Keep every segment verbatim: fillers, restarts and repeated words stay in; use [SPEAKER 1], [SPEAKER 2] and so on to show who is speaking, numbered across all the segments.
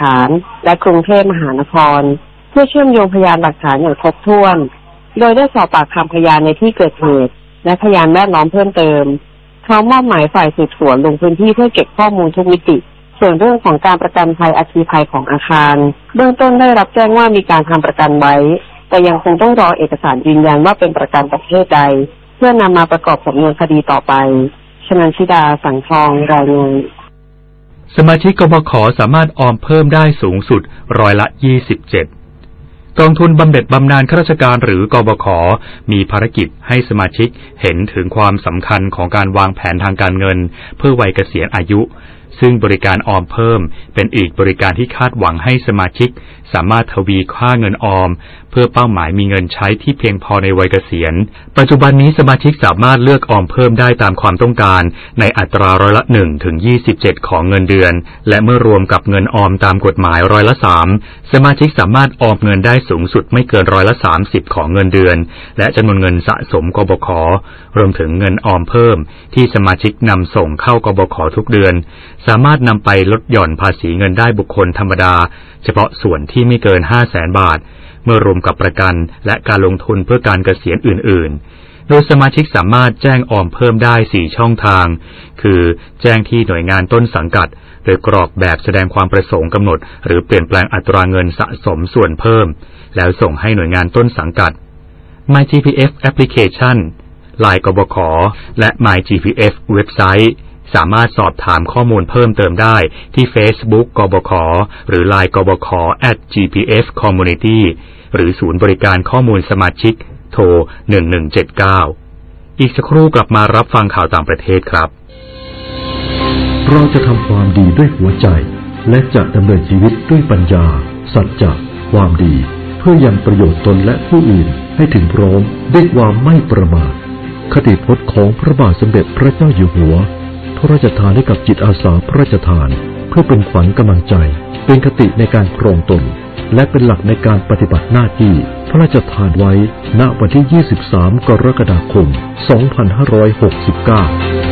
[SPEAKER 1] านและกรุงเทพมหานครเพื่อเชื่อมโยงพยานหลักฐานอย่างครบถ้วนโดยได้สอบปากคำพยานในที่เกิดเหตุและพยานแวดล้อมเพิ่มเติมพร้อมมอบหมายฝ่ายสืบสวนลงพื้นที่เพื่อเก็บข้อมูลทุกมิติส่วนเรื่องของการประกันภัยอัคคีภัยของอาคารเบื้องต้นได้รับแจ้งว่ามีการทำประกันไว้แต่ยังคงต้องรอเอกสารยืนยันว่าเป็นประกันประเภทใดเพื่อนำมาประกอบสำนวนคดีต่อไปชนันชิดาสังทองรายงาน
[SPEAKER 2] สมาชิกกบข.สามารถออมเพิ่มได้สูงสุดร้อยละยี่สิบเจ็ดกองทุนบำเหน็จบำนาญข้าราชการหรือกบข.มีภารกิจให้สมาชิกเห็นถึงความสำคัญของการวางแผนทางการเงินเพื่อวัยเกษียณอายุซึ่งบริการออมเพิ่มเป็นอีกบริการที่คาดหวังให้สมาชิกสามารถทวีค่าเงินออมเพื่อเป้าหมายมีเงินใช้ที่เพียงพอในวัยเกษียณปัจจุบันนี้สมาชิกสามารถเลือกออมเพิ่มได้ตามความต้องการในอัตราร้อยละหนึ่งถึงยี่สิบเจ็ดของเงินเดือนและเมื่อรวมกับเงินออมตามกฎหมายร้อยละสามสมาชิกสามารถออมเงินได้สูงสุดไม่เกินร้อยละสามสิบของเงินเดือนและจำนวนเงินสะสมกบข.รวมถึงเงินออมเพิ่มที่สมาชิกนำส่งเข้ากบข.ทุกเดือนสามารถนำไปลดหย่อนภาษีเงินได้บุคคลธรรมดาเฉพาะส่วนที่ไม่เกิน ห้าแสน บาทเมื่อรวมกับประกันและการลงทุนเพื่อการเกษียณอื่นๆโดยสมาชิกสามารถแจ้งออมเพิ่มได้สี่ช่องทางคือแจ้งที่หน่วยงานต้นสังกัดโดยกรอกแบบแสดงความประสงค์กำหนดหรือเปลี่ยนแปลงอัตราเงินสะสมส่วนเพิ่มแล้วส่งให้หน่วยงานต้นสังกัด My จี พี เอฟ Application ไลน์ กบข.และ My จี พี เอฟ เว็บไซต์สามารถสอบถามข้อมูลเพิ่มเติมได้ที่ Facebook กบข.หรือ ไลน์ กบข. แอท จี พี เอฟ คอมมูนิตี้ หรือศูนย์บริการข้อมูลสมาชิกโทรหนึ่งหนึ่งเจ็ดเก้าอีกสักครู่กลับมารับฟังข่าวต่างประเทศครับ
[SPEAKER 3] เราจะทำความดีด้วยหัวใจและจะดำเนินชีวิตด้วยปัญญาสัจจะความดีเพื่อยังประโยชน์ตนและผู้อื่นให้ถึงพร้อมด้วยความไม่ประมาทคติพจน์ของพระบาทสมเด็จพระเจ้าอยู่หัวพระราชทานให้กับจิตอาสาพระราชทานเพื่อเป็นขวัญกำลังใจเป็นคติในการครองตนและเป็นหลักในการปฏิบัติหน้าที่พระราชทานไว้ณวันที่ยี่สิบสามกรกฎาคมสองพันห้าร้อยหกสิบเก้า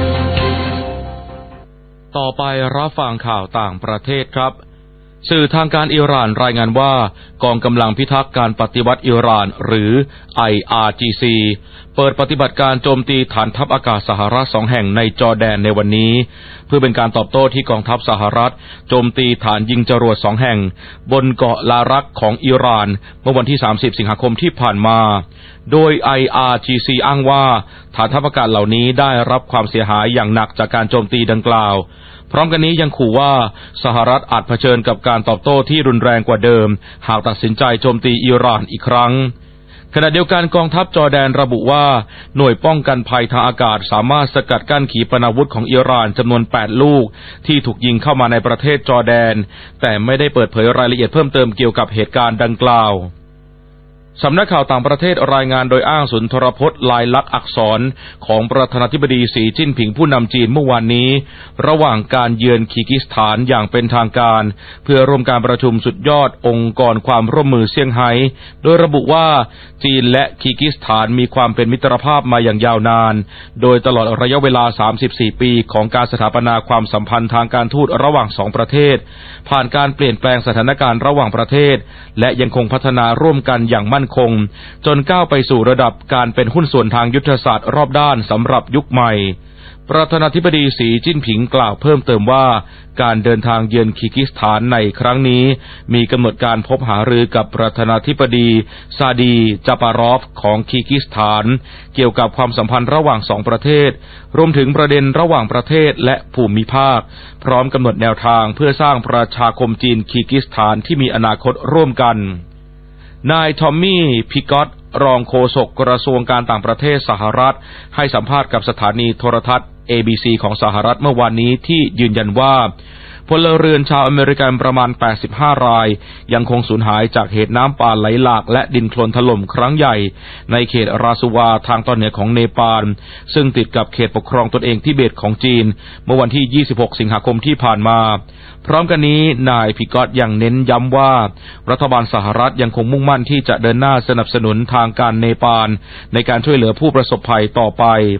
[SPEAKER 4] ต่อไปรับฟังข่าวต่างประเทศครับสื่อทางการอิหร่านรายงานว่ากองกำลังพิทักษ์การปฏิวัติอิหร่านหรือ ไอ อาร์ จี ซี เปิดปฏิบัติการโจมตีฐานทัพอากาศสหรัฐสองแห่งในจอร์แดนในวันนี้เพื่อเป็นการตอบโต้ที่กองทัพสหรัฐโจมตีฐานยิงจรวดสองแห่งบนเกาะลารักของอิหร่านเมื่อวันที่สามสิบสิงหาคมที่ผ่านมาโดย ไอ อาร์ จี ซี อ้างว่าฐานทัพอากาศเหล่านี้ได้รับความเสียหายอย่างหนักจากการโจมตีดังกล่าวพร้อมกันนี้ยังขู่ว่าสหรัฐอาจเผชิญกับการตอบโต้ที่รุนแรงกว่าเดิมหากตัดสินใจโจมตีอิหร่านอีกครั้งขณะเดียวกันกองทัพจอร์แดนระบุว่าหน่วยป้องกันภัยทางอากาศสามารถสกัดกั้นขีปนาวุธของอิหร่านจำนวนแปดลูกที่ถูกยิงเข้ามาในประเทศจอร์แดนแต่ไม่ได้เปิดเผยรายละเอียดเพิ่มเติมเกี่ยวกับเหตุการณ์ดังกล่าวสำนักข่าวต่างประเทศรายงานโดยอ้างสุนทรพจน์ลายลักษณ์อักษรของประธานาธิบดีสีจิ้นผิงผู้นำจีนเมื่อวานนี้ระหว่างการเยือนคีร์กิสถานอย่างเป็นทางการเพื่อร่วมการประชุมสุดยอดองค์กรความร่วมมือเซี่ยงไฮ้โดยระบุว่าจีนและคีร์กิสถานมีความเป็นมิตรภาพมาอย่างยาวนานโดยตลอดระยะเวลาสามสิบสี่ปีของการสถาปนาความสัมพันธ์ทางการทูตระหว่างสองประเทศผ่านการเปลี่ยนแปลงสถานการณ์ระหว่างประเทศและยังคงพัฒนาร่วมกันอย่างมั่นคงจนก้าวไปสู่ระดับการเป็นหุ้นส่วนทางยุทธศาสตร์รอบด้านสำหรับยุคใหม่ประธานาธิบดีสีจิ้นผิงกล่าวเพิ่มเติมว่าการเดินทางเยือนคีร์กิสถานในครั้งนี้มีกำหนดการพบหารือกับประธานาธิบดีซาดีจาปารอฟของคีร์กิสถานเกี่ยวกับความสัมพันธ์ระหว่างสองประเทศรวมถึงประเด็นระหว่างประเทศและภูมิภาคพร้อมกำหนดแนวทางเพื่อสร้างประชาคมจีนคีร์กิสถานที่มีอนาคตร่วมกันนายทอมมี่พิกอตรองโฆษกกระทรวงการต่างประเทศสหรัฐให้สัมภาษณ์กับสถานีโทรทัศน์ เอ บี ซี ของสหรัฐเมื่อวานนี้ที่ยืนยันว่าพลเรือนชาวอเมริกันประมาณแปดสิบห้ารายยังคงสูญหายจากเหตุน้ำป่าไหลหลากและดินโคลนถล่มครั้งใหญ่ในเขตราซูวาทางตอนเหนือของเนปาลซึ่งติดกับเขตปกครองตนเองทิเบตของจีนเมื่อวันที่ยี่สิบหกสิงหาคมที่ผ่านมาพร้อมกันนี้นายพิกอตยังเน้นย้ำว่ารัฐบาลสหรัฐยังคงมุ่งมั่นที่จะเดินหน้าสนับสนุนทางการเนปาลในการช่วยเหลือผู้ประสบภัยต่อไป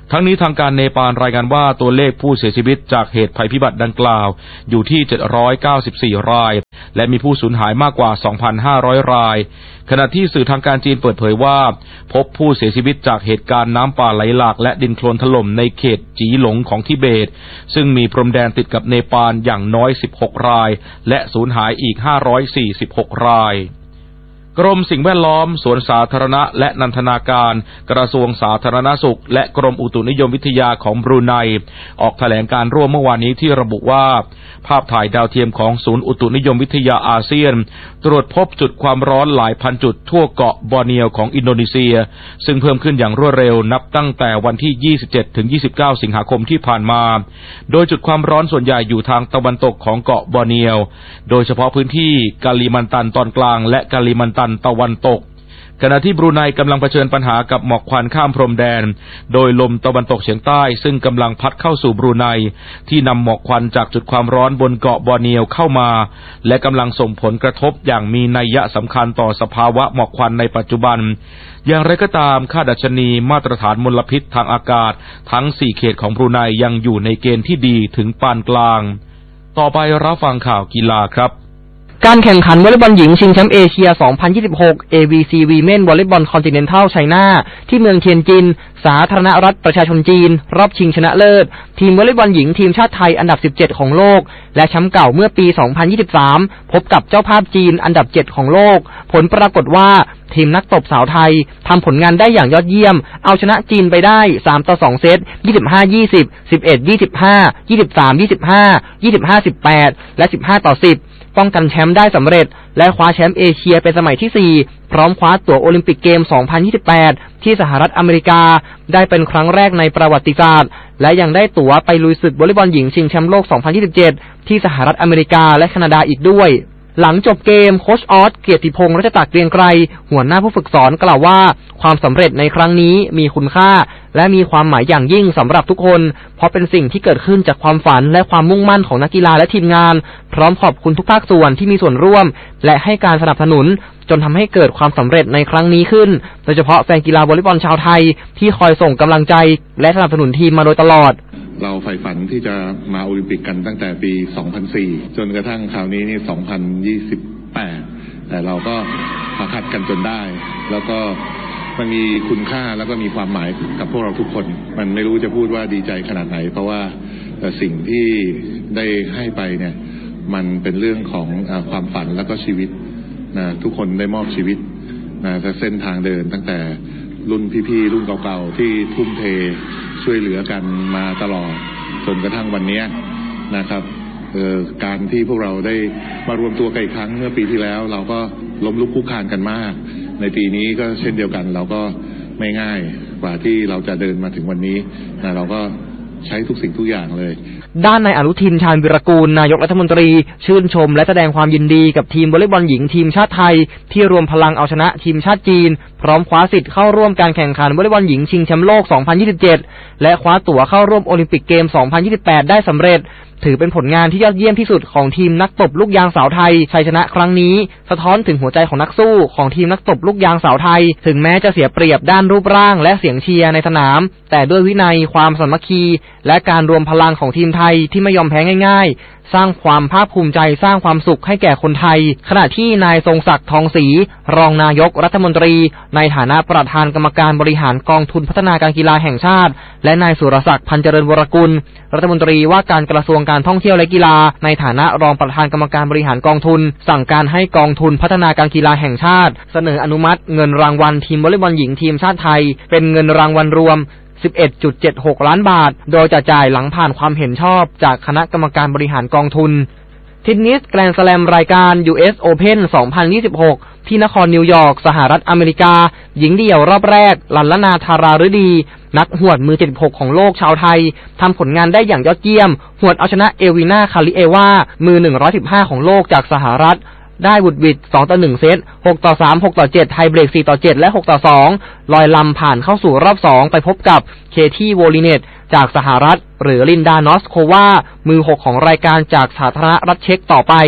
[SPEAKER 4] ทั้งนี้ทางการเนปาลรายงานว่าตัวเลขผู้เสียชีวิตจากเหตุภัยพิบัติดังกล่าวอยู่ที่เจ็ดร้อยเก้าสิบสี่รายและมีผู้สูญหายมากกว่า สองพันห้าร้อย รายขณะที่สื่อทางการจีนเปิดเผยว่าพบผู้เสียชีวิตจากเหตุการณ์น้ำป่าไหลหลากและดินโคลนถล่มในเขตจีหลงของทิเบตซึ่งมีพรมแดนติดกับเนปาลอย่างน้อยสิบหกรายและสูญหายอีกห้าร้อยสี่สิบหกรายกรมสิ่งแวดล้อมสวนสาธารณะและนันทนาการกระทรวงสาธารณสุขและกรมอุตุนิยมวิทยาของบรูไนออกแถลงการร่วมเมื่อวานนี้ที่ระบุว่าภาพถ่ายดาวเทียมของศูนย์อุตุนิยมวิทยาอาเซียนตรวจพบจุดความร้อนหลายพันจุดทั่วเกาะบอร์เนียวของอินโดนีเซียซึ่งเพิ่มขึ้นอย่างรวดเร็วนับตั้งแต่วันที่ยี่สิบเจ็ดถึงยี่สิบเก้าสิงหาคมที่ผ่านมาโดยจุดความร้อนส่วนใหญ่อยู่ทางตะวันตกของเกาะบอร์เนียวโดยเฉพาะพื้นที่กาลิมันตันตอนกลางและกาลิมันตันตะวันตกขณะที่บรูไนกำลังเผชิญปัญหากับหมอกควันข้ามพรมแดนโดยลมตะวันตกเฉียงใต้ซึ่งกำลังพัดเข้าสู่บรูไนที่นำหมอกควันจากจุดความร้อนบนเกาะบอร์เนียวเข้ามาและกำลังส่งผลกระทบอย่างมีนัยสำคัญต่อสภาวะหมอกควันในปัจจุบันอย่างไรก็ตามค่าดัชนีมาตรฐานมลพิษทางอากาศทั้งสี่เขตของบรูไนยังอยู่ในเกณฑ์ที่ดีถึงปานกลางต่อไปรับฟังข่าวกีฬาครับ
[SPEAKER 5] การแข่งขันวอลเลย์บอลหญิงชิงแชมป์เอเชีย สองพันยี่สิบหก เอ วี ซี Women Volleyball Continental China ที่เมืองเทียนจินสาธารณรัฐประชาชนจีนรอบชิงชนะเลิศทีมวอลเลย์บอลหญิงทีมชาติไทยอันดับสิบเจ็ดของโลกและแชมป์เก่าเมื่อปี สองพันยี่สิบสาม พบกับเจ้าภาพจีนอันดับเจ็ดของโลกผลปรากฏว่าทีมนักตบสาวไทยทำผลงานได้อย่างยอดเยี่ยมเอาชนะจีนไปได้สามต่อสองเซต ยี่สิบห้า ยี่สิบ สิบเอ็ด ยี่สิบห้า ยี่สิบสาม ยี่สิบห้า ยี่สิบห้า สิบแปดและสิบห้าต่อสิบป้องกันแชมป์ได้สำเร็จและคว้าแชมป์เอเชียเป็นสมัยที่สี่พร้อมคว้าตั๋วโอลิมปิกเกม สองพันยี่สิบแปด ที่สหรัฐอเมริกาได้เป็นครั้งแรกในประวัติศาสตร์และยังได้ตั๋วไปลุยศึกวอลเลย์บอลหญิงชิงแชมป์โลก สองพันยี่สิบเจ็ด ที่สหรัฐอเมริกาและแคนาดาอีกด้วยหลังจบเกมโค้ชออสเกียรติพงษ์รัชตะเกรียงไกรหัวหน้าผู้ฝึกสอนกล่าวว่าความสำเร็จในครั้งนี้มีคุณค่าและมีความหมายอย่างยิ่งสำหรับทุกคนเพราะเป็นสิ่งที่เกิดขึ้นจากความฝันและความมุ่งมั่นของนักกีฬาและทีมงานพร้อมขอบคุณทุกภาคส่วนที่มีส่วนร่วมและให้การสนับสนุนจนทำให้เกิดความสำเร็จในครั้งนี้ขึ้นโดยเฉพาะแฟนกีฬาวอลเลย์บอลชาวไทยที่คอยส่งกำลังใจและสนับสนุนทีมมาโดยตลอด
[SPEAKER 6] เราใฝ่ฝันที่จะมาโอลิมปิกกันตั้งแต่ปี สองพันสี่ จนกระทั่งคราวนี้นี่ สองพันยี่สิบแปด แต่เราก็มาคัดกันจนได้แล้วก็มันมีคุณค่าแล้วก็มีความหมายกับพวกเราทุกคนมันไม่รู้จะพูดว่าดีใจขนาดไหนเพราะว่าสิ่งที่ได้ให้ไปเนี่ยมันเป็นเรื่องของความฝันแล้วก็ชีวิตนะทุกคนได้มอบชีวิตนะเส้นทางเดินตั้งแต่รุ่นพี่ๆรุ่นเก่าๆที่ทุ่มเทช่วยเหลือกันมาตลอดจนกระทั่งวันนี้นะครับการที่พวกเราได้มารวมตัวกันอีกครั้งเมื่อปีที่แล้วเราก็ล้มลุกคลุกคลานกันมากในปีนี้ก็เช่นเดียวกันเราก็ไม่ง่ายกว่าที่เราจะเดินมาถึงวันนี้นะเราก็ใช้ทุกสิ่งทุกอย่างเลย
[SPEAKER 5] ด้านนายอนุทินชาญวิรากูลนายกรัฐมนตรีชื่นชมและแสดงความยินดีกับทีมวอลเลย์บอลหญิงทีมชาติไทยที่รวมพลังเอาชนะทีมชาติจีนพร้อมคว้าสิทธิ์เข้าร่วมการแข่งขันวอลเลย์บอลหญิงชิงแชมป์โลก สองพันยี่สิบเจ็ด และคว้าตั๋วเข้าร่วมโอลิมปิกเกม สองพันยี่สิบแปด ได้สำเร็จถือเป็นผลงานที่ยอดเยี่ยมที่สุดของทีมนักตบลูกยางสาวไทยชัยชนะครั้งนี้สะท้อนถึงหัวใจของนักสู้ของทีมนักตบลูกยางสาวไทยถึงแม้จะเสียเปรียบด้านรูปร่างและเสียงเชียร์ในสนามแต่ด้วยวินัยความสามัคคีและการรวมพลังของทีมไทยที่ไม่ยอมแพ้ง่ายๆสร้างความภาคภูมิใจสร้างความสุขให้แก่คนไทยขณะที่นายทรงศักดิ์ทองศรีรองนายกรัฐมนตรีในฐานะประธานกรรมการบริหารกองทุนพัฒนาการกีฬาแห่งชาติและนายสุรศักดิ์พันเจริญวรกุลรัฐมนตรีว่าการกระทรวงการท่องเที่ยวและกีฬาในฐานะรองประธานกรรมการบริหารกองทุนสั่งการให้กองทุนพัฒนาการกีฬาแห่งชาติเสนออนุมัติเงินรางวัลทีมวอลเลย์บอลหญิงทีมชาติไทยเป็นเงินรางวัลรวมสิบเอ็ดจุดเจ็ดหก ล้านบาทโดยจะจ่ายหลังผ่านความเห็นชอบจากคณะกรรมการบริหารกองทุนเทนนิสแกรนด์สแลมรายการ ยู เอส Open สองพันยี่สิบหกที่นครนิวยอร์กสหรัฐอเมริกาหญิงเดี่ยวรอบแรกลัลลนาธาราฤดีนักหวดมือเจ็ดสิบหกของโลกชาวไทยทำผลงานได้อย่างยอดเยี่ยมหวดเอาชนะเอวินาคาลิเอวามือหนึ่งร้อยสิบห้าของโลกจากสหรัฐได้บุดบิดสองต่อหนึ่งเซตหกต่อสาม หกต่อเจ็ดไทยเบรกสี่ต่อเจ็ดและหกต่อสองลอยลำผ่านเข้าสู่รอบสองไปพบกับเคที่โวลิเนตจากสหรัฐหรือลินดานอสโความือหกของรายการจากสาธารณรัฐเช็กต่อไป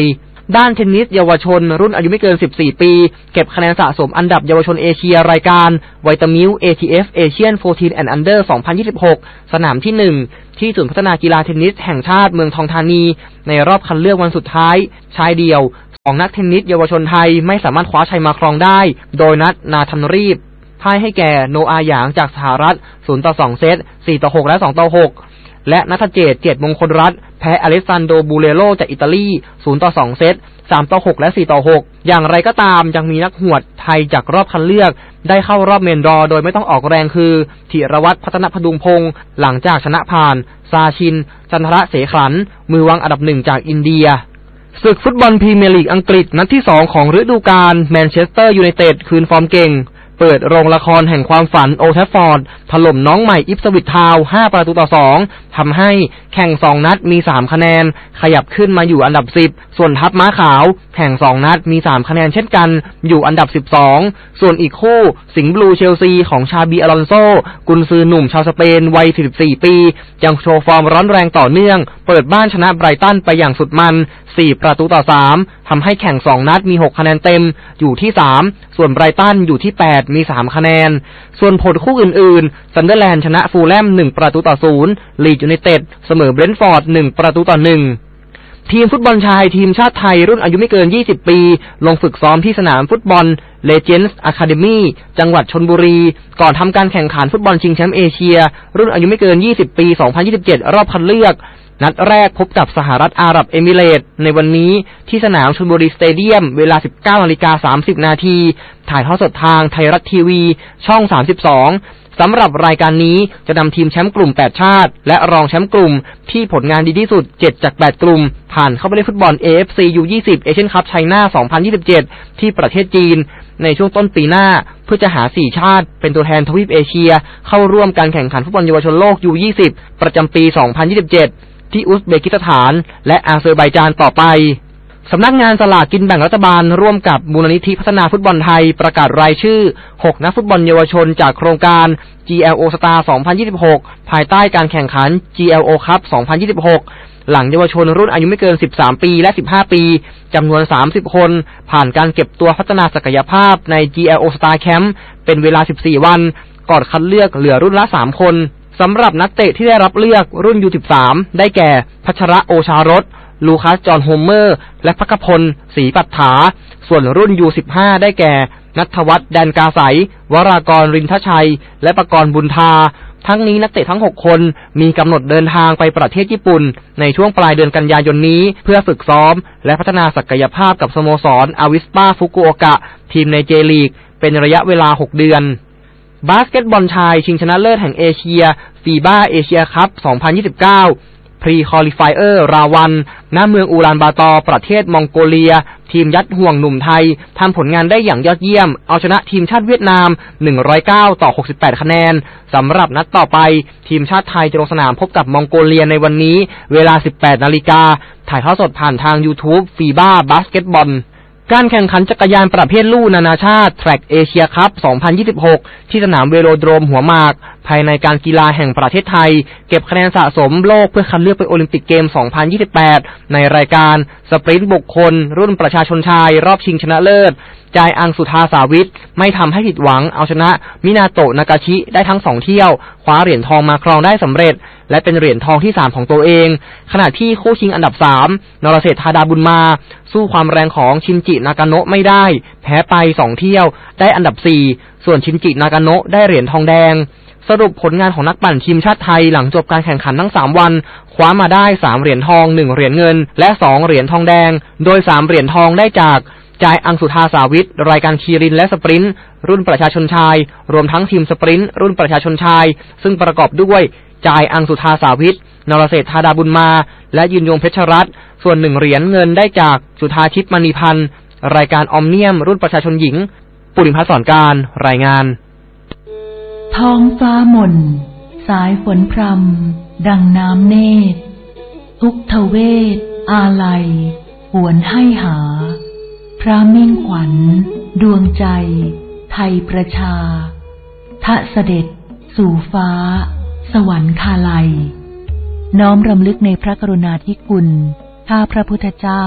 [SPEAKER 5] ด้านเทนนิสเยาวชนรุ่นอายุไม่เกินสิบสี่ปีเก็บคะแนนสะสมอันดับเยาวชนเอเชียรายการไวตามิล เอ ที เอฟ Asian สิบสี่ and Under สองพันยี่สิบหกสนามที่หนึ่งที่ศูนย์พัฒนากีฬาเทนนิสแห่งชาติเมืองทองธานีในรอบคัดเลือกวันสุดท้ายชายเดี่ยวของนักเทนนิสเยาวชนไทยไม่สามารถคว้าชัยมาครองได้โดยนัทนาธันรีบพ่ายให้แก่โนอาหยางจากสหรัฐศูนย์ต่อสองเซตสี่ต่อหกและสองต่อหกและณัฐเจตเกียรติมงคลรัตน์แพ้อเล็กซานโดบูเลโรจากอิตาลีศูนย์ต่อสองเซตสามต่อหกและสี่ต่อหกอย่างไรก็ตามยังมีนักหวดไทยจากรอบคัดเลือกได้เข้ารอบเมนดรอโดยไม่ต้องออกแรงคือธีรวัฒน์พัฒนพดุงพงศ์หลังจากชนะผ่านซาชินจันทระเสขลันมือวางอันดับหนึ่งจากอินเดียศึกฟุตบอลพรีเมียร์ลีกอังกฤษนัดที่สองของฤดูกาลแมนเชสเตอร์ยูไนเต็ดคืนฟอร์มเก่งเปิดโรงละครแห่งความฝันโอลด์แทฟฟอร์ดถล่มน้องใหม่อิปสวิชทาวน์ห้าประตูต่อสองทำให้แข่งสองนัดมีสามคะแนนขยับขึ้นมาอยู่อันดับสิบส่วนทัพม้าขาวแข่งสองนัดมีสามคะแนนเช่นกันอยู่อันดับสิบสองส่วนอีกคู่สิงห์บลูเชลซีของชาบีอลอนโซกุนซือหนุ่มชาวสเปนวัยสี่สิบสี่ปียังโชว์ฟอร์มร้อนแรงต่อเนื่องเปิดบ้านชนะไบรตันไปอย่างสุดมันสี่ประตูต่อสามทำให้แข่งสองนัดมีหกคะแนนเต็มอยู่ที่สามส่วนไบรตันอยู่ที่แปดมีสามคะแนนส่วนผลคู่อื่นๆซันเดอร์แลนด์ชนะฟูลแลมหนึ่งประตูต่อศูนย์ลีดส์ยูไนเต็ดเสมอเบรนท์ฟอร์ดหนึ่งประตูต่อหนึ่งทีมฟุตบอลชายทีมชาติไทยรุ่นอายุไม่เกินยี่สิบปีลงฝึกซ้อมที่สนามฟุตบอล Legends Academy จังหวัดชลบุรีก่อนทำการแข่งขันฟุตบอลชิงแชมป์เอเชียรุ่นอายุไม่เกินยี่สิบปีสองพันยี่สิบเจ็ดรอบคัดเลือกนัดแรกพบกับสหรัฐอาหรับเอมิเรตส์ในวันนี้ที่สนามชลบุรีสเตเดียมเวลา สิบเก้านาฬิกาสามสิบนาทีถ่ายทอดสดทางไทยรัฐทีวีช่องสามสิบสองสำหรับรายการนี้จะนำทีมแชมป์กลุ่มแปดชาติและรองแชมป์กลุ่มที่ผลงานดีที่สุดเจ็ดจากแปดกลุ่มผ่านเข้าไปเล่นฟุตบอล เอ เอฟ ซี ยู ยี่สิบ Asian Cup China สองพันยี่สิบเจ็ดที่ประเทศจีนในช่วงต้นปีหน้าเพื่อจะหาสี่ชาติเป็นตัวแทนทวีปเอเชียเข้าร่วมการแข่งขันฟุตบอลเยาวชนโลก ยู ยี่สิบ ประจำปี สองพันยี่สิบเจ็ดที่อุซเบกิสถานและอาเซอร์ไบจานต่อไปสำนักงานสลากกินแบ่งรัฐบาลร่วมกับมูลนิธิพัฒนาฟุตบอลไทยประกาศรายชื่อหกนักฟุตบอลเยาวชนจากโครงการ จี แอล โอ Star สองพันยี่สิบหกภายใต้การแข่งขัน จี แอล โอ Cup สองพันยี่สิบหกหลังเยาวชนรุ่นอายุไม่เกินสิบสามปีและสิบห้าปีจำนวนสามสิบคนผ่านการเก็บตัวพัฒนาศักยภาพใน จี แอล โอ Star Camp เป็นเวลาสิบสี่วันก่อนคัดเลือกเหลือรุ่นละสามคนสำหรับนักเตะที่ได้รับเลือกรุ่น ยู สิบสามได้แก่พัชระโอชารสลูคัสจอห์นโฮมเมอร์และภักพลศรีปัฏฐาส่วนรุ่น ยู สิบห้าได้แก่ณัฐวัฒน์แดนกาไสวรากรรินทชัยและปกรณ์บุญทาทั้งนี้นักเตะทั้งหกคนมีกำหนดเดินทางไปประเทศญี่ปุ่นในช่วงปลายเดือนกันยายนนี้เพื่อฝึกซ้อมและพัฒนาศักยภาพกับสโมสรอาวิสปาฟุกุโอกะทีมในเจลีกเป็นระยะเวลาหกเดือนบาสเกตบอลชายชิงชนะเลิศแห่งเอเชียฟีบ้าเอเชียคัพสองพันยี่สิบเก้าพรีคอลิไฟเออร์ราวันณเมืองอูลานบาตอร์ประเทศมองโกเลียทีมยัดห่วงหนุ่มไทยทำผลงานได้อย่างยอดเยี่ยมเอาชนะทีมชาติเวียดนามหนึ่งร้อยเก้าต่อหกสิบแปดคะแนนสำหรับนัดต่อไปทีมชาติไทยจะลงสนามพบกับมองโกเลียในวันนี้เวลา สิบแปดนาฬิกาถ่ายทอดสดผ่านทาง YouTube ฟีบ้าบาสเกตบอลการแข่งขันจักรยานประเภทลู่นานาชาติแทร็กเอเชียคัพสองพันยี่สิบหกที่สนามเวโรโดรมหัวหมากภายในการกีฬาแห่งประเทศไทยเก็บคะแนนสะสมโลกเพื่อคัดเลือกไปโอลิมปิกเกมสองพันยี่สิบแปดในรายการสปรินต์บุคคลรุ่นประชาชนชายรอบชิงชนะเลิศจายอังสุธาสาวิทไม่ทำให้ผิดหวังเอาชนะมินาโตะนากาชิได้ทั้งสองเที่ยวคว้าเหรียญทองมาครองได้สำเร็จและเป็นเหรียญทองที่สามของตัวเองขณะที่คู่ชิงอันดับสามนรเศรษฐาดาบุญมาสู้ความแรงของชินจินากาโนะไม่ได้แพ้ไปสองเที่ยวได้อันดับสี่ส่วนชินจินากาโนะได้เหรียญทองแดงสรุปผลงานของนักปั่นทีมชาติไทยหลังจบการแข่งขันทั้งสามวันคว้ามาได้สามเหรียญทองหนึ่งเหรียญเงินและสองเหรียญทองแดงโดยสามเหรียญทองได้จากจายอังสุธาสาวิทรายการคีรินและสปรินต์รุ่นประชาชนชายรวมทั้งทีมสปรินต์รุ่นประชาชนชายซึ่งประกอบด้วยจายอังสุธาสาวิทนรเศรษฐาดาบุญมาและยืนยงเพชรรัตน์ส่วนหนึ่งเหรียญเงินได้จากจุฑาทิพย์มณีพันธ์รายการออมเนียมรุ่นประชาชนหญิงปุริพัฒน์สอนการรายงาน
[SPEAKER 7] ท้องฟ้าหม่นสายฝนพรำดังน้ำเนตรทุกทเวศอาลัยหวนให้หาพระมิ่งขวัญดวงใจไทยประชาทะเสด็จสู่ฟ้าสวรรคาลัยน้อมรำลึกในพระกรุณาธิคุณข้าพระพุทธเจ้า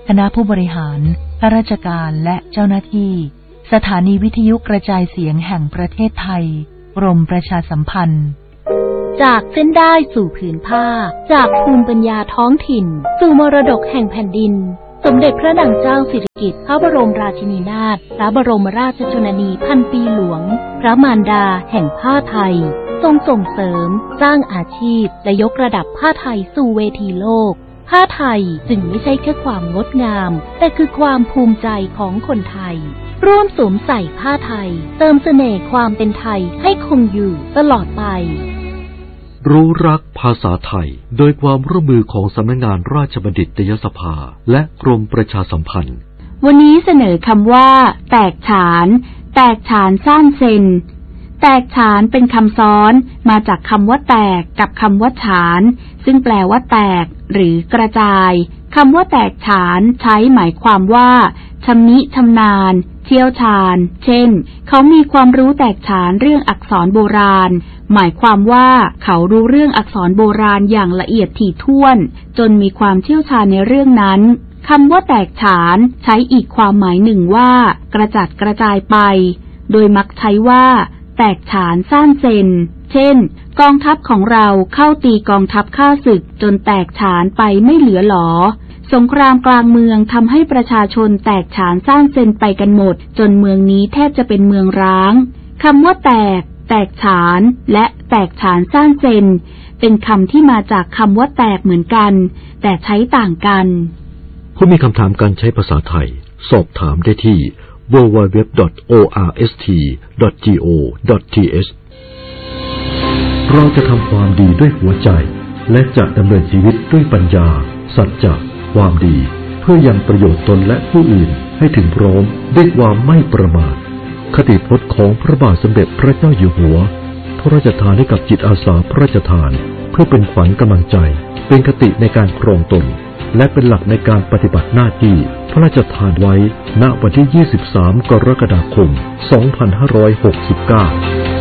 [SPEAKER 7] คณะผู้บริหารข้าราชการและเจ้าหน้าที่สถานีวิทยุกระจายเสียงแห่งประเทศไทยกรมประชาสัมพันธ์
[SPEAKER 8] จากเส้นได้สู่ผืนผ้าจากภูมิปัญญาท้องถิ่นสู่มรดกแห่งแผ่นดินสมเด็จพระนางเจ้าสิริกิติ์พระบรมราชินีนาถพระบรมราชชนนีพันปีหลวงพระมารดาแห่งผ้าไทยทรงส่งเสริมสร้างอาชีพและยกระดับผ้าไทยสู่เวทีโลกผ้าไทยจึงไม่ใช่แค่ความงดงามแต่คือความภูมิใจของคนไทยร่วมสวมใส่ผ้าไทยเติมเสน่ห์ความเป็นไทยให้คงอยู่ตลอดไป
[SPEAKER 3] รู้รักภาษาไทยโดยความร่วมมือของสำนักงานราชบัณฑิตยสภาและกรมประชาสัมพันธ์
[SPEAKER 9] วันนี้เสนอคำว่าแตกฉาน แตกฉานซ่านเซนแตกฉานเป็นคำซ้อนมาจากคำว่าแตกกับคำว่าฉานซึ่งแปลว่าแตกหรือกระจายคำว่าแตกฉานใช้หมายความว่าชำนิชำนาญเชี่ยวชาญเช่นเขามีความรู้แตกฉานเรื่องอักษรโบราณหมายความว่าเขารู้เรื่องอักษรโบราณอย่างละเอียดถี่ถ้วนจนมีความเชี่ยวชาญในเรื่องนั้นคำว่าแตกฉานใช้อีกความหมายหนึ่งว่ากระจัดกระจายไปโดยมักใช้ว่าแตกฉานซ่านเซนเช่นกองทัพของเราเข้าตีกองทัพข้าศึกจนแตกฉานไปไม่เหลือหรอสงครามกลางเมืองทำให้ประชาชนแตกฉานซ่านเซนไปกันหมดจนเมืองนี้แทบจะเป็นเมืองร้างคำว่าแตกแตกฉานและแตกฉานซ่านเซนเป็นคำที่มาจากคำว่าแตกเหมือนกันแต่ใช้ต่างกัน
[SPEAKER 3] ผู้มีคำถามการใช้ภาษาไทยสอบถามได้ที่ ดับเบิลยู ดับเบิลยู ดับเบิลยู ดอท โอ อาร์ เอส ที ดอท จี โอ ดอท ที เอช เราจะทำความดีด้วยหัวใจและจะดำเนินชีวิตด้วยปัญญาสัจจะความดีเพื่อยังประโยชน์ตนและผู้อื่นให้ถึงพร้อมด้วยความไม่ประมาทคติพจน์ของพระบาทสมเด็จพระเจ้าอยู่หัวพระราชทานให้กับจิตอาสาพระราชทานเพื่อเป็นขวัญกำลังใจเป็นคติในการครองตนและเป็นหลักในการปฏิบัติหน้าที่พระราชทานไว้ณวันที่ยี่สิบสามกรกฎาคมสองพันห้าร้อยหกสิบเก้า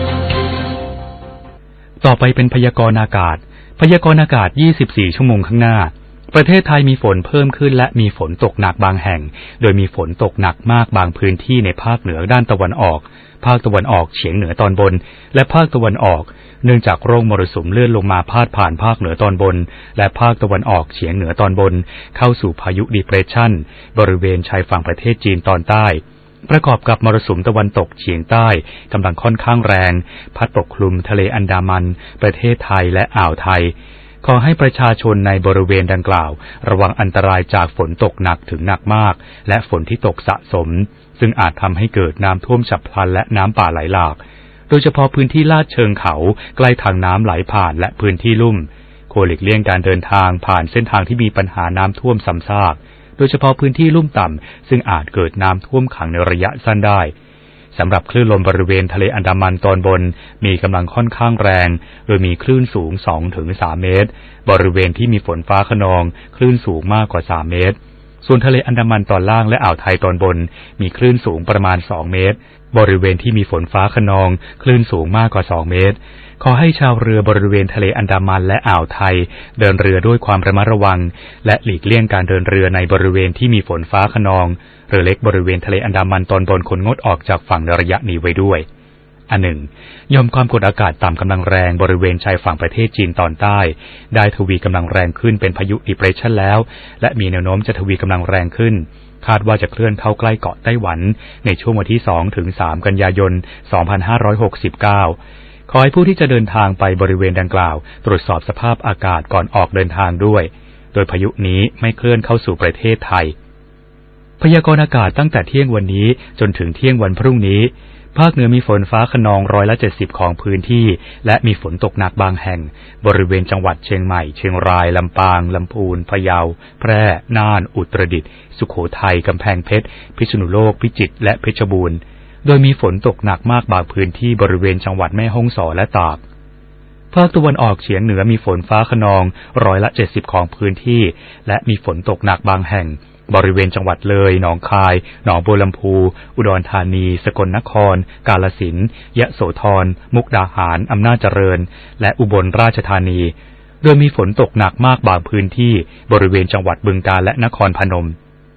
[SPEAKER 2] ต่อไปเป็นพยากรณ์อากาศพยากรณ์อากาศยี่สิบสี่ชั่วโมงข้างหน้าประเทศไทยมีฝนเพิ่มขึ้นและมีฝนตกหนักบางแห่งโดยมีฝนตกหนักมากบางพื้นที่ในภาคเหนือด้านตะวันออกภาคตะวันออกเฉียงเหนือตอนบนและภาคตะวันออกเนื่องจากร่องมรสุมเลื่อนลงมาพาดผ่านภาคเหนือตอนบนและภาคตะวันออกเฉียงเหนือตอนบนเข้าสู่พายุดีเพรสชั่นบริเวณชายฝั่งประเทศจีนตอนใต้ประกอบกับมรสุมตะวันตกเฉียงใต้กำลังค่อนข้างแรงพัดปกคลุมทะเลอันดามันประเทศไทยและอ่าวไทยขอให้ประชาชนในบริเวณดังกล่าวระวังอันตรายจากฝนตกหนักถึงหนักมากและฝนที่ตกสะสมซึ่งอาจทำให้เกิดน้ำท่วมฉับพลันและน้ำป่าไหลหลากโดยเฉพาะพื้นที่ลาดเชิงเขาใกล้ทางน้ำไหลผ่านและพื้นที่ลุ่มควรหลีกเลี่ยงการเดินทางผ่านเส้นทางที่มีปัญหาน้ำท่วมซ้ำซากโดยเฉพาะพื้นที่ลุ่มต่ำซึ่งอาจเกิดน้ำท่วมขังในระยะสั้นได้สำหรับคลื่นลมบริเวณทะเลอันดามันตอนบนมีกำลังค่อนข้างแรงโดยมีคลื่นสูง สองถึงสาม เมตรบริเวณที่มีฝนฟ้าคะนองคลื่นสูงมากกว่าสามเมตรส่วนทะเลอันดามันตอนล่างและอ่าวไทยตอนบนมีคลื่นสูงประมาณสองเมตรบริเวณที่มีฝนฟ้าคะนองคลื่นสูงมากกว่าสองเมตรขอให้ชาวเรือบริเวณทะเลอันดามันและอ่าวไทยเดินเรือด้วยความระมัดระวังและหลีกเลี่ยงการเดินเรือในบริเวณที่มีฝนฟ้าคะนองเรือเล็กบริเวณทะเลอันดามันตอนบนควรงดออกจากฝั่งในระยะนี้ไว้ด้วยอันหนึ่งยอมความกดอากาศต่ำกำลังแรงบริเวณชายฝั่งประเทศจีนตอนใต้ได้ทวีกำลังแรงขึ้นเป็นพายุดีเพรสชั่นแล้วและมีแนวโน้มจะทวีกำลังแรงขึ้นคาดว่าจะเคลื่อนเข้าใกล้เกาะไต้หวันในช่วงวันที่สองถึงสามกันยายนสองพันห้าร้อยหกสิบเก้าขอให้ผู้ที่จะเดินทางไปบริเวณดังกล่าวตรวจสอบสภาพอากาศก่อนออกเดินทางด้วยโดยพายุนี้ไม่เคลื่อนเข้าสู่ประเทศไทยพยากรณ์อากาศตั้งแต่เที่ยงวันนี้จนถึงเที่ยงวันพรุ่งนี้ภาคเหนือมีฝนฟ้าคะนองร้อยละเจ็ดสิบของพื้นที่และมีฝนตกหนักบางแห่งบริเวณจังหวัดเชียงใหม่เชียงรายลำปางลำพูนพะเยาแพร่น่านอุตรดิตถ์สุโขทัยกำแพงเพชรพิษณุโลกพิจิตรและเพชรบูรณ์โดยมีฝนตกหนักมากบางพื้นที่บริเวณจังหวัดแม่ฮ่องสอนและตากภาคตะวันออกเฉียงเหนือมีฝนฟ้าคะนองร้อยละเจ็ดสิบของพื้นที่และมีฝนตกหนักบางแห่งบริเวณจังหวัดเลยหนองคายหนองบัวลำพูอุดรธานีสกลนครกาฬสินธุ์ยะโสธรมุกดาหารอำนาจเจริญและอุบลราชธานีโดยมีฝนตกหนักมากบางพื้นที่บริเวณจังหวัดบึงกาฬและนครพนม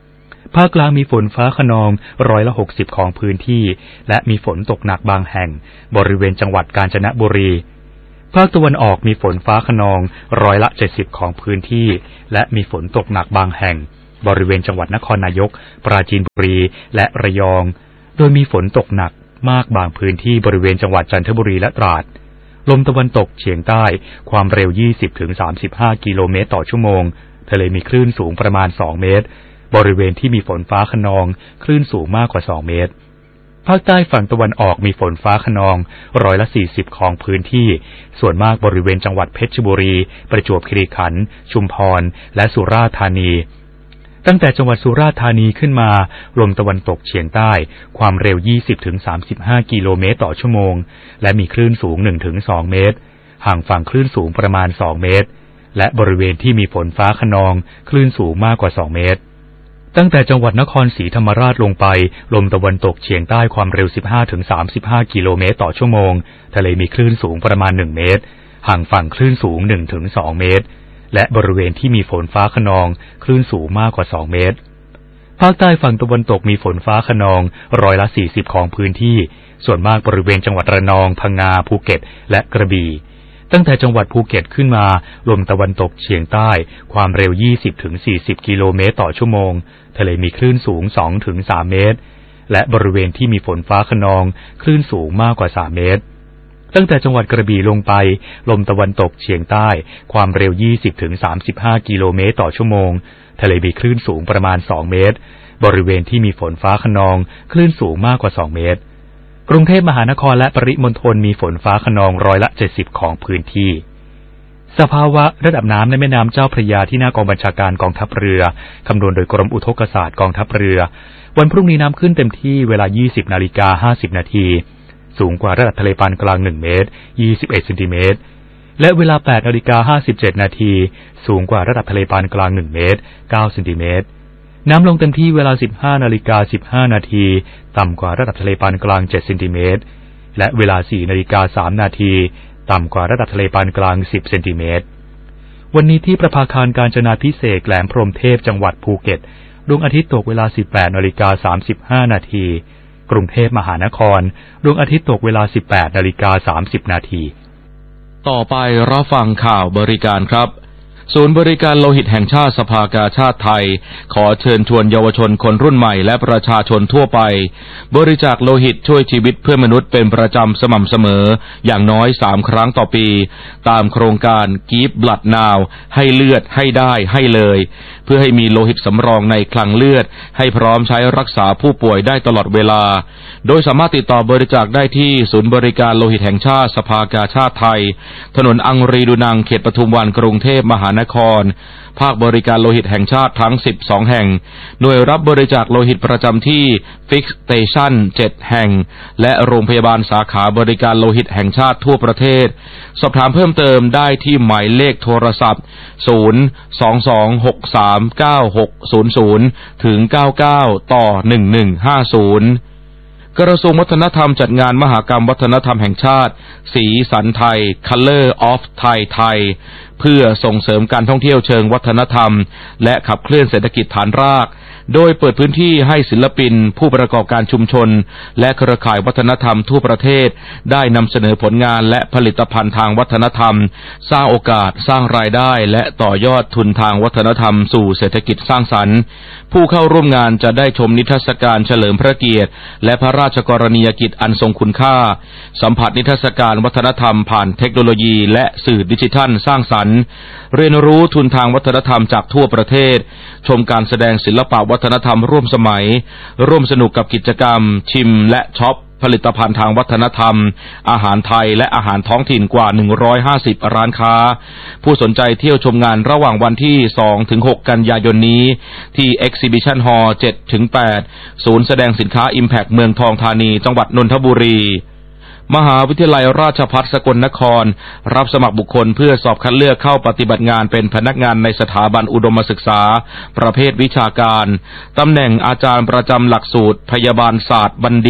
[SPEAKER 2] ภาคกลางมีฝนฟ้าคะนองร้อยละหกสิบของพื้นที่และมีฝนตกหนักบางแห่งบริเวณจังหวัดกาญจนบุรีภาคตะวันออกมีฝนฟ้าคะนองร้อยละเจ็ดสิบของพื้นที่และมีฝนตกหนักบางแห่งบริเวณจังหวัดนครนายกปราจีนบุรีและระยองโดยมีฝนตกหนักมากบางพื้นที่บริเวณจังหวัดจันทบุรีและตราดลมตะวันตกเฉียงใต้ความเร็ว ยี่สิบถึงสามสิบห้า กิโลเมตรต่อชั่วโมงทะเลมีคลื่นสูงประมาณสองเมตรบริเวณที่มีฝนฟ้าคะนองคลื่นสูงมากกว่าสองเมตรภาคใต้ฝั่งตะวันออกมีฝนฟ้าคะนองร้อยละสี่สิบของพื้นที่ส่วนมากบริเวณจังหวัดเพชรบุรีประจวบคีรีขันธ์ชุมพรและสุราษฎร์ธานีตั้งแต่จังหวัดสุราษฎร์ธานีขึ้นมาลมตะวันตกเฉียงใต้ความเร็ว ยี่สิบถึงสามสิบห้า กิโลเมตรต่อชั่วโมงและมีคลื่นสูง หนึ่งถึงสอง เมตรห่างฝั่งคลื่นสูงประมาณสองเมตรและบริเวณที่มีฝนฟ้าคะนองคลื่นสูงมากกว่าสองเมตรตั้งแต่จังหวัดนครศรีธรรมราชลงไปลมตะวันตกเฉียงใต้ความเร็ว สิบห้าถึงสามสิบห้า กิโลเมตรต่อชั่วโมงทะเลมีคลื่นสูงประมาณหนึ่งเมตรห่างฝั่งคลื่นสูง หนึ่งถึงสอง เมตรและบริเวณที่มีฝนฟ้าคะนองคลื่นสูงมากกว่าสองเมตรภาคใต้ฝั่งตะวันตกมีฝนฟ้าคะนองร้อยละสี่สิบของพื้นที่ส่วนมากบริเวณจังหวัดระนองพังงาภูเก็ตและกระบี่ตั้งแต่จังหวัดภูเก็ตขึ้นมาลมตะวันตกเฉียงใต้ความเร็ว ยี่สิบถึงสี่สิบ กิโลเมตรต่อชั่วโมงทะเลมีคลื่นสูง สองถึงสาม เมตรและบริเวณที่มีฝนฟ้าคะนองคลื่นสูงมากกว่าสามเมตรตั้งแต่จังหวัดกระบี่ลงไปลมตะวันตกเฉียงใต้ความเร็ว ยี่สิบถึงสามสิบห้า กิโลเมตรต่อชั่วโมงทะเลมีคลื่นสูงประมาณสองเมตรบริเวณที่มีฝนฟ้าคะนองคลื่นสูงมากกว่าสองเมตรกรุงเทพมหานครและปริมณฑลมีฝนฟ้าคะนองร้อยละเจ็ดสิบของพื้นที่สภาวะระดับน้ำในแม่น้ำเจ้าพระยาที่หน้ากองบัญชาการกองทัพเรือคำนวณโดยกรมอุทกศาสตร์กองทัพเรือวันพรุ่งนี้น้ำขึ้นเต็มที่เวลา ยี่สิบนาฬิกาห้าสิบนาทีสูงกว่าระดับทะเลปานกลางหนึ่งเมตรยี่สิบเอ็ดเซนติเมตรและเวลา แปดนาฬิกาห้าสิบเจ็ดนาทีสูงกว่าระดับทะเลปานกลางหนึ่งเมตรเก้าเซนติเมตรน้ำลงเต็มที่เวลา สิบห้านาฬิกาสิบห้านาทีต่ำกว่าระดับทะเลปานกลางเจ็ดเซนติเมตรและเวลา สี่นาฬิกาสามนาทีต่ำกว่าระดับทะเลปานกลางสิบเซนติเมตรวันนี้ที่ประภาคารกาญจนาภิเษกแหลมพรหมเทพจังหวัดภูเก็ตดวงอาทิตย์ตกเวลา สิบแปดนาฬิกาสามสิบห้านาทีกรุงเทพมหานครดวงอาทิตย์ตกเวลา สิบแปดนาฬิกาสามสิบนาที
[SPEAKER 4] ต่อไปรับฟังข่าวบริการครับศูนย์บริการโลหิตแห่งชาติสภากาชาติไทยขอเชิญชวนเยาวชนคนรุ่นใหม่และประชาชนทั่วไปบริจาคโลหิตช่วยชีวิตเพื่อนมนุษย์เป็นประจำสม่ำเสมออย่างน้อยสามครั้งต่อปีตามโครงการ Give Blood Now ให้เลือดให้ได้ให้เลยเพื่อให้มีโลหิตสำรองในคลังเลือดให้พร้อมใช้รักษาผู้ป่วยได้ตลอดเวลาโดยสามารถติดต่อบริจาคได้ที่ศูนย์บริการโลหิตแห่งชาติสภากาชาติไทยถนนอังรีดูนังเขตปทุมวันกรุงเทพมหานครภาคบริการโลหิตแห่งชาติทั้งสิบสองแห่งหน่วยรับบริจาคโลหิตประจำที่ Fix Station เจ็ดแห่งและโรงพยาบาลสาขาบริการโลหิตแห่งชาติทั่วประเทศสอบถามเพิ่มเติมได้ที่หมายเลขโทรศัพท์ศูนย์ สอง สอง หก สาม เก้า หก ศูนย์ ศูนย์ถึงเก้าเก้าต่อหนึ่งหนึ่งห้าศูนย์กระทรวงวัฒนธรรมจัดงานมหกรรมวัฒนธรรมแห่งชาติสีสันไทย Color of Thai ไทยเพื่อส่งเสริมการท่องเที่ยวเชิงวัฒนธรรมและขับเคลื่อนเศรษฐกิจฐานรากโดยเปิดพื้นที่ให้ศิลปินผู้ประกอบการชุมชนและเครือข่ายวัฒนธรรมทั่วประเทศได้นำเสนอผลงานและผลิตภัณฑ์ทางวัฒนธรรมสร้างโอกาสสร้างรายได้และต่อยอดทุนทางวัฒนธรรมสู่เศรษฐกิจสร้างสรรค์ผู้เข้าร่วมงานจะได้ชมนิทรรศการเฉลิมพระเกียรติและพระราชกรณียกิจอันทรงคุณค่าสัมผัสนิทรรศการวัฒนธรรมผ่านเทคโนโลยีและสื่อดิจิทัลสร้างสรรค์เรียนรู้ทุนทางวัฒนธรรมจากทั่วประเทศชมการแสดงศิลปวัฒนธรรมร่วมสมัยร่วมสนุกกับกิจกรรมชิมและช็อปผลิตภัณฑ์ทางวัฒนธรรมอาหารไทยและอาหารท้องถิ่นกว่าหนึ่งร้อยห้าสิบร้านค้าผู้สนใจเที่ยวชมงานระหว่างวันที่สองถึงหกกันยายนนี้ที่ Exhibition Hall เจ็ดถึงแปด ศูนย์แสดงสินค้า Impact เมืองทองธานีจังหวัดนนทบุรีมหาวิทยาลัยราชภัฏสกลนครรับสมัครบุคคลเพื่อสอบคัดเลือกเข้าปฏิบัติงานเป็นพนักงานในสถาบันอุดมศึกษาประเภทวิชาการตำแหน่งอาจารย์ประจำหลักสูตรพยาบาลศาสตร์บัณฑิต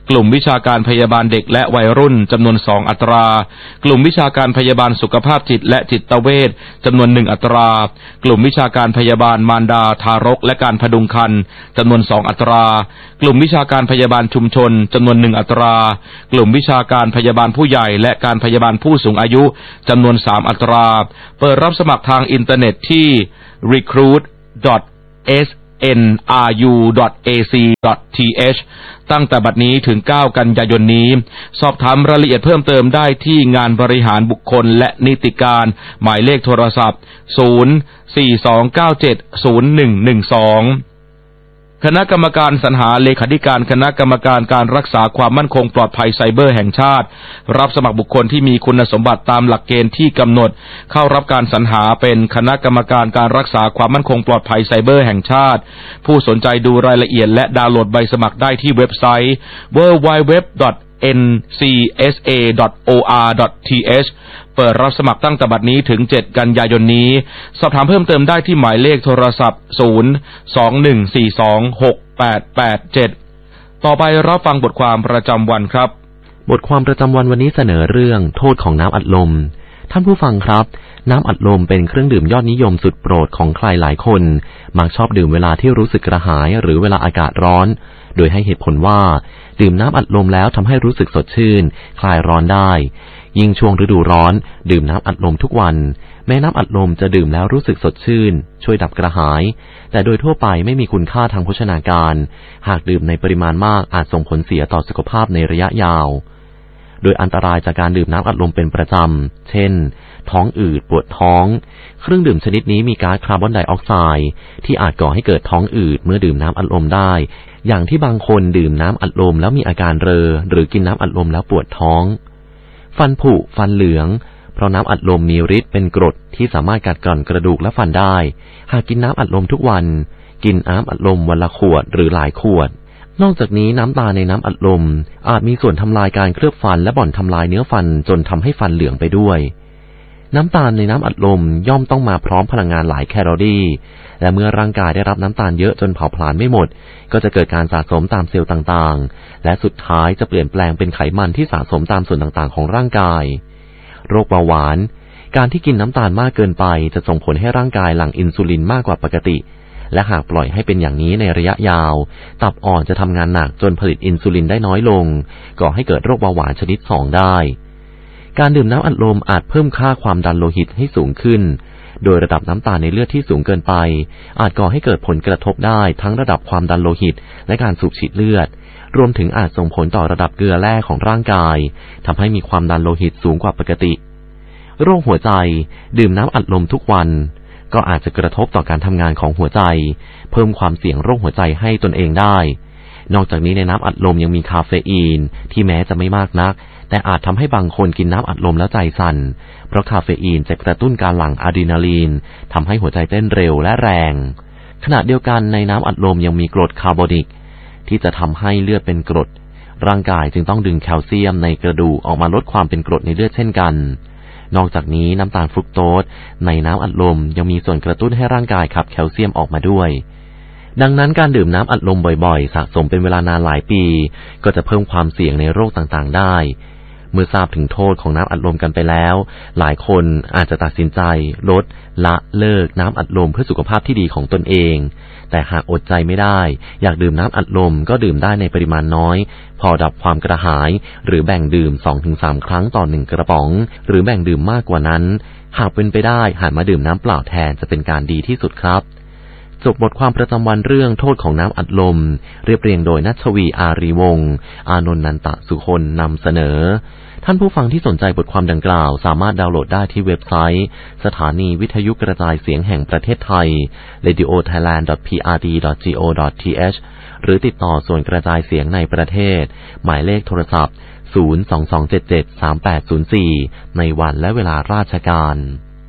[SPEAKER 4] กลุ่มวิชาการพยาบาลเด็กและวัยรุ่นจำนวนสองอัตรากลุ่มวิชาการพยาบาลสุขภาพจิตและจิตเวชจำนวนหนึ่งอัตรากลุ่มวิชาการพยาบาลมารดาทารกและการพดุงครรภ์จำนวนสองอัตรากลุ่มวิชาการพยาบาลชุมชนจำนวนหนึ่งอัตรากลุ่มวิชาการพยาบาลผู้ใหญ่และการพยาบาลผู้สูงอายุจำนวนสามอัตราเปิดรับสมัครทางอินเทอร์เน็ตที่ รีครูท ดอท เอส เอ็น อาร์ ยู ดอท เอ ซี ดอท ที เอช ตั้งแต่บัดนี้ถึงเก้ากันยายนนี้สอบถามรายละเอียดเพิ่มเติมได้ที่งานบริหารบุคคลและนิติการหมายเลขโทรศัพท์ศูนย์ สี่ สอง เก้า เจ็ด ศูนย์ หนึ่ง หนึ่ง สองคณะกรรมการสรรหาเลขาธิการคณะกรรมการการรักษาความมั่นคงปลอดภัยไซเบอร์แห่งชาติรับสมัครบุคคลที่มีคุณสมบัติตามหลักเกณฑ์ที่กำหนดเข้ารับการสรรหาเป็นคณะกรรมการการรักษาความมั่นคงปลอดภัยไซเบอร์แห่งชาติผู้สนใจดูรายละเอียดและดาวน์โหลดใบสมัครได้ที่เว็บไซต์ ดับเบิลยู ดับเบิลยู ดับเบิลยู ดอท เอ็น ซี เอส เอ ดอท โอ อาร์ ดอท ที เอช เปิดรับสมัครตั้งแต่บัดนี้ถึงเจ็ดกันยายนนี้สอบถามเพิ่มเติมได้ที่หมายเลขโทรศัพท์ศูนย์ สอง หนึ่ง สี่ สอง หก แปด แปด เจ็ดต่อไปรับฟังบทความประจำวันครับ
[SPEAKER 10] บทความประจำวันวันนี้เสนอเรื่องโทษของน้ำอัดลมท่านผู้ฟังครับน้ำอัดลมเป็นเครื่องดื่มยอดนิยมสุดโปรดของใครหลายคนมักชอบดื่มเวลาที่รู้สึกกระหายหรือเวลาอากาศร้อนโดยให้เหตุผลว่าดื่มน้ำอัดลมแล้วทำให้รู้สึกสดชื่นคลายร้อนได้ยิ่งช่วงฤดูร้อนดื่มน้ำอัดลมทุกวันแม้น้ำอัดลมจะดื่มแล้วรู้สึกสดชื่นช่วยดับกระหายแต่โดยทั่วไปไม่มีคุณค่าทางโภชนาการหากดื่มในปริมาณมากอาจส่งผลเสียต่อสุขภาพในระยะยาวโดยอันตรายจากการดื่มน้ำอัดลมเป็นประจำเช่นท้องอืดปวดท้องเครื่องดื่มชนิดนี้มีก๊าซคาร์บอนไดออกไซด์ที่อาจก่อให้เกิดท้องอืดเมื่อดื่มน้ำอัดลมได้อย่างที่บางคนดื่มน้ำอัดลมแล้วมีอาการเรอหรือกินน้ำอัดลมแล้วปวดท้องฟันผุฟันเหลืองเพราะน้ำอัดลมมีฤทธิ์เป็นกรดที่สามารถกัดกร่อนกระดูกและฟันได้หากกินน้ำอัดลมทุกวันกินน้ำอัดลมวันละขวดหรือหลายขวดนอกจากนี้น้ำตาลในน้ำอัดลมอาจมีส่วนทำลายการเคลือบฟันและบ่อนทำลายเนื้อฟันจนทำให้ฟันเหลืองไปด้วยน้ำตาลในน้ำอัดลมย่อมต้องมาพร้อมพลังงานหลายแคลอรี่และเมื่อร่างกายได้รับน้ำตาลเยอะจนเผาผลาญไม่หมดก็จะเกิดการสะสมตามเซลล์ต่างๆและสุดท้ายจะเปลี่ยนแปลงเป็นไขมันที่สะสมตามส่วนต่างๆของร่างกายโรคเบาหวานการที่กินน้ำตาลมากเกินไปจะส่งผลให้ร่างกายหลั่งอินซูลินมากกว่าปกติและหากปล่อยให้เป็นอย่างนี้ในระยะยาวตับอ่อนจะทำงานหนักจนผลิตอินซูลินได้น้อยลงก่อให้เกิดโรคเบาหวานชนิดสองได้การดื่มน้ำอัดลมอาจเพิ่มค่าความดันโลหิตให้สูงขึ้นโดยระดับน้ำตาลในเลือดที่สูงเกินไปอาจก่อให้เกิดผลกระทบได้ทั้งระดับความดันโลหิตและการสูบฉีดเลือดรวมถึงอาจส่งผลต่อระดับเกลือแร่ของร่างกายทำให้มีความดันโลหิตสูงกว่าปกติโรคหัวใจดื่มน้ำอัดลมทุกวันก็อาจจะกระทบต่อการทำงานของหัวใจเพิ่มความเสี่ยงโรคหัวใจให้ตนเองได้นอกจากนี้ในน้ำอัดลมยังมีคาเฟอีนที่แม้จะไม่มากนักแต่อาจทำให้บางคนกินน้ำอัดลมแล้วใจสั่นเพราะคาเฟอีนจะกระตุ้นการหลั่งอะดรีนาลีนทำให้หัวใจเต้นเร็วและแรงขณะเดียวกันในน้ำอัดลมยังมีกรดคาร์บอนิกที่จะทำให้เลือดเป็นกรดร่างกายจึงต้องดึงแคลเซียมในกระดูกออกมาลดความเป็นกรดในเลือดเช่นกันนอกจากนี้น้ำตาลฟรุกโตสในน้ำอัดลมยังมีส่วนกระตุ้นให้ร่างกายขับแคลเซียมออกมาด้วยดังนั้นการดื่มน้ำอัดลมบ่อยๆสะสมเป็นเวลานานหลายปีก็จะเพิ่มความเสี่ยงในโรคต่างๆได้เมื่อทราบถึงโทษของน้ำอัดลมกันไปแล้วหลายคนอาจจะตัดสินใจลดละเลิกน้ำอัดลมเพื่อสุขภาพที่ดีของตนเองแต่หากอดใจไม่ได้อยากดื่มน้ำอัดลมก็ดื่มได้ในปริมาณน้อยพอดับความกระหายหรือแบ่งดื่ม สองถึงสาม ครั้งต่อหนึ่งกระป๋องหรือแบ่งดื่มมากกว่านั้นหากเป็นไปได้หันมาดื่มน้ำเปล่าแทนจะเป็นการดีที่สุดครับจบบทความประจำวันเรื่องโทษของน้ำอัดลมเรียบเรียงโดยณัชวีอารีวงศ์อานนท์นันตะสุคนนำเสนอท่านผู้ฟังที่สนใจบทความดังกล่าวสามารถดาวน์โหลดได้ที่เว็บไซต์สถานีวิทยุกระจายเสียงแห่งประเทศไทย เรดิโอไทยแลนด์ ดอท พี อาร์ ดี ดอท จี โอ ดอท ที เอช หรือติดต่อส่วนกระจายเสียงในประเทศหมายเลขโทรศัพท์ ศูนย์ สอง สอง เจ็ด เจ็ด สาม แปด ศูนย์ สี่ ในวันและเวลาราชการ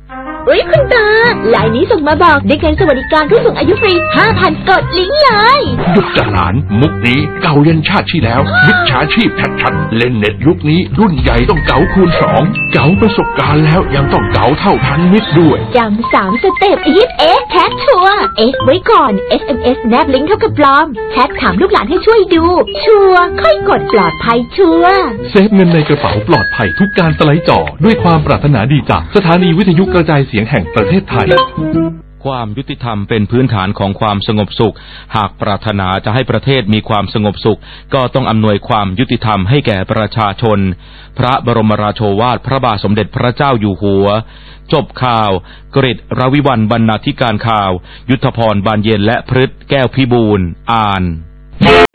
[SPEAKER 11] อุ๊ยคุณตาไลน์นี้ส่งมาบอกได้เงินสวัสดิการผู้สูงอายุฟรี ห้าพัน กดลิงก์เลย
[SPEAKER 12] หยุดจ้ะหลานมุกนี้เก่ายันชาติที่แล้วมิจฉาชีพชัดๆเล่นเน็ตยุคนี้รุ่นใหญ่ต้องเก๋าคูณสองเก๋าประสบการณ์แล้วยังต้องเก๋าเท่าทันมิตรด้วย
[SPEAKER 11] จำสามสเต็ปอีฟเอสแท็กชัวร์เอสไว้ก่อน เอส เอ็ม เอส แนบลิงก์เท่ากับปลอมแชทถามลูกหลานให้ช่วยดูชัวร์ค่อยกดปลอดภัยชัวร์
[SPEAKER 13] เซฟเงินในกระเป๋าปลอดภัยทุกการสไลด์จ่อด้วยความปรารถนาดีจากสถานีวิทยุกระจายเสียงแห่งประเทศไทย
[SPEAKER 4] ความยุติธรรมเป็นพื้นฐานของความสงบสุขหากปรารถนาจะให้ประเทศมีความสงบสุขก็ต้องอำนวยความยุติธรรมให้แก่ประชาชนพระบรมราโชวาทพระบาทสมเด็จพระเจ้าอยู่หัวจบข่าวกฤษ รวิวรรณบรรณาธิการข่าวยุทธพรบานเย็นและพฤทธิ์แก้วพิบูลย์อ่าน